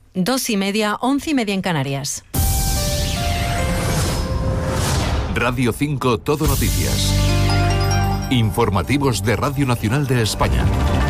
2:30, 11:30 en Canarias. Radio 5 Todo Noticias. Informativos de Radio Nacional de España.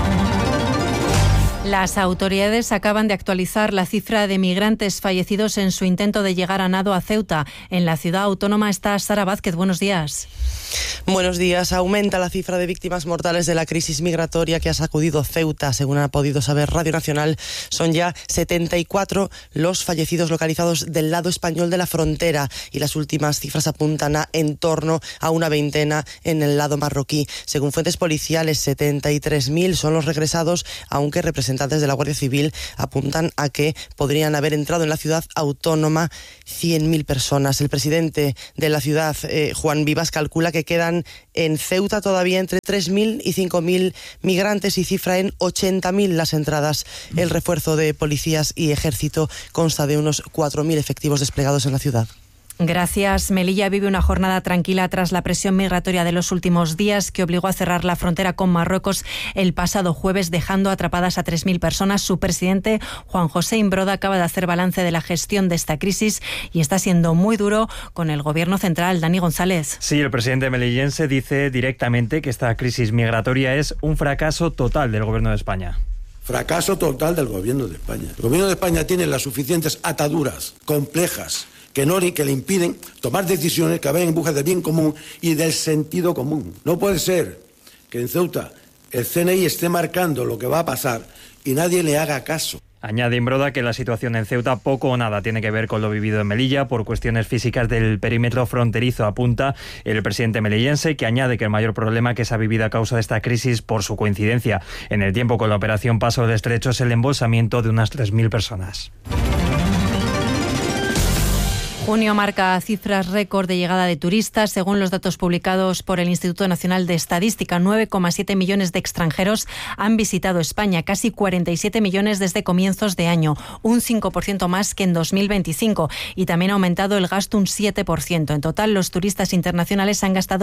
Las autoridades acaban de actualizar la cifra de migrantes fallecidos en su intento de llegar a nado a Ceuta. En la ciudad autónoma está Sara Vázquez. Buenos días. Buenos días. Aumenta la cifra de víctimas mortales de la crisis migratoria que ha sacudido Ceuta. Según ha podido saber Radio Nacional, son ya 74 los fallecidos localizados del lado español de la frontera y las últimas cifras apuntan a en torno a una veintena en el lado marroquí. Según fuentes policiales, 73.000 son los regresados, aunque representantes de la Guardia Civil apuntan a que podrían haber entrado en la ciudad autónoma 100.000 personas. El presidente de la ciudad, Juan Vivas, calcula que quedan en Ceuta todavía entre 3.000 y 5.000 migrantes y cifra en 80.000 las entradas. El refuerzo de policías y ejército consta de unos 4.000 efectivos desplegados en la ciudad. Gracias. Melilla vive una jornada tranquila tras la presión migratoria de los últimos días que obligó a cerrar la frontera con Marruecos el pasado jueves, dejando atrapadas a 3.000 personas. Su presidente, Juan José Imbroda, acaba de hacer balance de la gestión de esta crisis y está siendo muy duro con el gobierno central. Dani González. Sí, el presidente melillense dice directamente que esta crisis migratoria es un fracaso total del gobierno de España. Fracaso total del gobierno de España. El gobierno de España tiene las suficientes ataduras complejas que le impiden tomar decisiones que vayan en busca del bien común y del sentido común. No puede ser que en Ceuta el CNI esté marcando lo que va a pasar y nadie le haga caso. Añade Imbroda que la situación en Ceuta poco o nada tiene que ver con lo vivido en Melilla por cuestiones físicas del perímetro fronterizo, apunta el presidente melillense, que añade que el mayor problema que se ha vivido a causa de esta crisis por su coincidencia en el tiempo con la operación Paso del Estrecho es el embolsamiento de unas 3.000 personas. Junio marca cifras récord de llegada de turistas. Según los datos publicados por el Instituto Nacional de Estadística, 9,7 millones de extranjeros han visitado España, casi 47 millones desde comienzos de año, un 5% más que en 2025, y también ha aumentado el gasto un 7%. En total, los turistas internacionales han gastado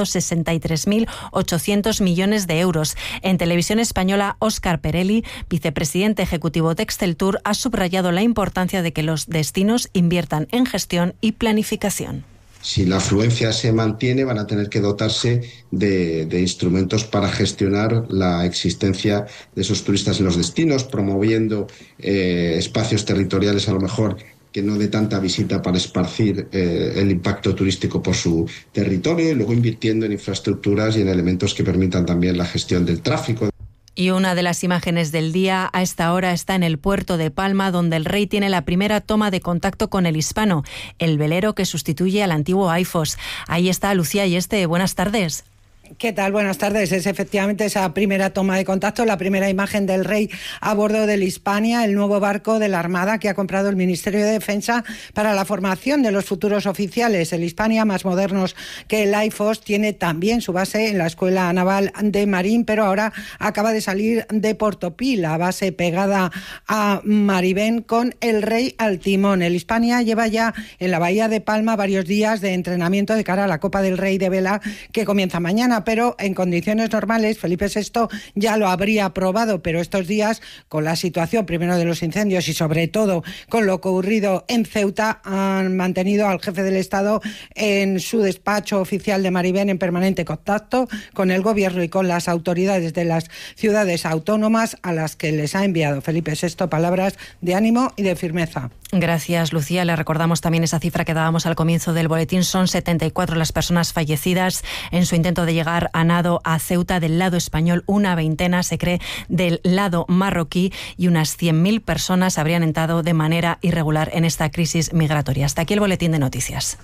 63.800 millones de euros. En Televisión Española, Óscar Perelli, vicepresidente ejecutivo de Exceltur, ha subrayado la importancia de que los destinos inviertan en gestión y planificación. Si la afluencia se mantiene, van a tener que dotarse de instrumentos para gestionar la existencia de esos turistas en los destinos, promoviendo espacios territoriales a lo mejor que no dé tanta visita para esparcir el impacto turístico por su territorio, y luego invirtiendo en infraestructuras y en elementos que permitan también la gestión del tráfico. Y una de las imágenes del día a esta hora está en el puerto de Palma, donde el rey tiene la primera toma de contacto con el Hispano, el velero que sustituye al antiguo AIFOS. Ahí está Lucía Yeste. Buenas tardes. ¿Qué tal? Buenas tardes. Es efectivamente esa primera toma de contacto, la primera imagen del rey a bordo del Hispania, el nuevo barco de la Armada que ha comprado el Ministerio de Defensa para la formación de los futuros oficiales. El Hispania, más modernos que el AIFOS, tiene también su base en la Escuela Naval de Marín, pero ahora acaba de salir de Portopí, la base pegada a Maribén, con el rey al timón. El Hispania lleva ya en la bahía de Palma varios días de entrenamiento de cara a la Copa del Rey de vela que comienza mañana, pero en condiciones normales Felipe VI ya lo habría probado, pero estos días, con la situación primero de los incendios y sobre todo con lo ocurrido en Ceuta, han mantenido al jefe del Estado en su despacho oficial de Maribén en permanente contacto con el gobierno y con las autoridades de las ciudades autónomas, a las que les ha enviado Felipe VI palabras de ánimo y de firmeza. Gracias, Lucía. Le recordamos también esa cifra que dábamos al comienzo del boletín. Son 74 las personas fallecidas en su intento de llegar a nado a Ceuta del lado español, una veintena se cree del lado marroquí, y unas 100.000 personas habrían entrado de manera irregular en esta crisis migratoria. Hasta aquí el boletín de noticias.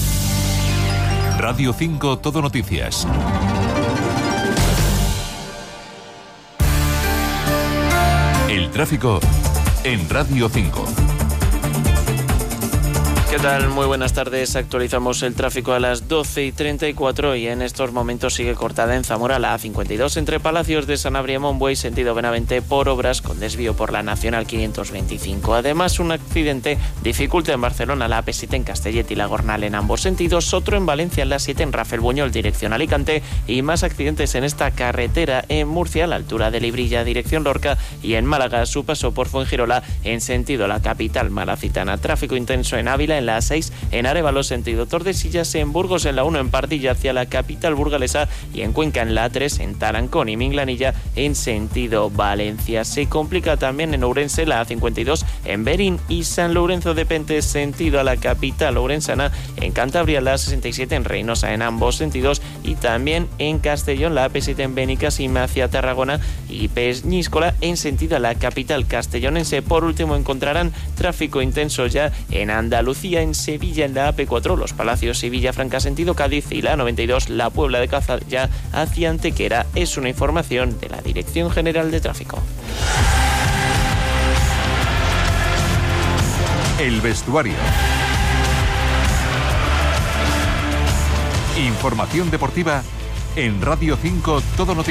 Radio 5 Todo Noticias. El tráfico en Radio 5. ¿Qué tal? Muy buenas tardes. Actualizamos el tráfico a las 12:34 y en estos momentos sigue cortada en Zamora la A52 entre Palacios de Sanabria y Monbuey, sentido Benavente, por obras con desvío por la Nacional 525. Además, un accidente dificulta en Barcelona la AP7 en Castellet y la Gornal en ambos sentidos, otro en Valencia en la 7 en Rafelbuñol dirección Alicante y más accidentes en esta carretera en Murcia a la altura de Librilla dirección Lorca y en Málaga su paso por Fuengirola en sentido la capital malacitana. Tráfico intenso en Ávila en la A6, en Arévalo sentido Tordesillas, en Burgos en la 1 en Pardilla hacia la capital burgalesa y en Cuenca en la A3 en Tarancón y Minglanilla en sentido Valencia. Se complica también en Ourense la A52 en Berín y San Lorenzo de Pentes sentido a la capital ourensana, en Cantabria la A67 en Reynosa en ambos sentidos y también en Castellón la AP7 en Benicàssim hacia Tarragona y Peñíscola en sentido a la capital castellonense. Por último encontrarán tráfico intenso ya en Andalucía, en Sevilla en la AP4, Los Palacios y Villafranca sentido Cádiz y la 92, la Puebla de Cazalla hacia Antequera. Es una información de la Dirección General de Tráfico. El vestuario. Información deportiva en Radio 5 Todo Noticias.